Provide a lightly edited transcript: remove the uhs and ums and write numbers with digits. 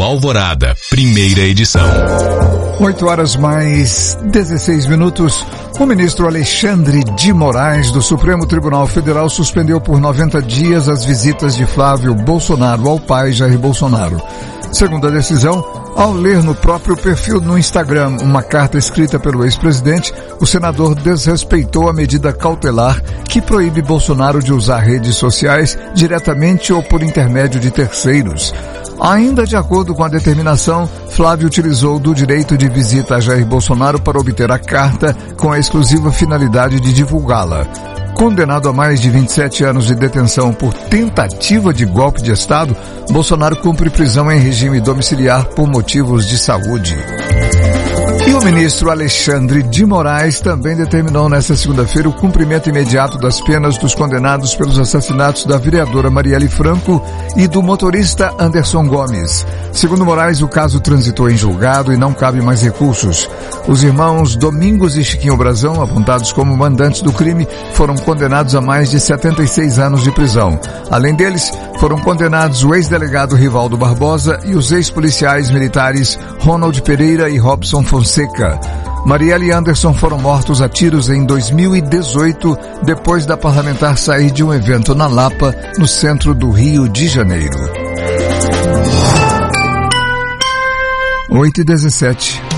Alvorada, primeira edição. 8h mais 16. O ministro Alexandre de Moraes, do Supremo Tribunal Federal, suspendeu por 90 dias as visitas de Flávio Bolsonaro ao pai Jair Bolsonaro. Segundo a decisão, ao ler no próprio perfil no Instagram uma carta escrita pelo ex-presidente, o senador desrespeitou a medida cautelar que proíbe Bolsonaro de usar redes sociais diretamente ou por intermédio de terceiros. Ainda de acordo com a determinação, Flávio utilizou do direito de visita a Jair Bolsonaro para obter a carta com a exclusiva finalidade de divulgá-la. Condenado a mais de 27 anos de detenção por tentativa de golpe de Estado, Bolsonaro cumpre prisão em regime domiciliar por motivos de saúde. E o ministro Alexandre de Moraes também determinou nesta segunda-feira o cumprimento imediato das penas dos condenados pelos assassinatos da vereadora Marielle Franco e do motorista Anderson Gomes. Segundo Moraes, o caso transitou em julgado e não cabe mais recursos. Os irmãos Domingos e Chiquinho Brazão, apontados como mandantes do crime, foram condenados a mais de 76 anos de prisão. Além deles, foram condenados o ex-delegado Rivaldo Barbosa e os ex-policiais militares Ronald Pereira e Robson Fonseca. Marielle e Anderson foram mortos a tiros em 2018, depois da parlamentar sair de um evento na Lapa, no centro do Rio de Janeiro. 8h17.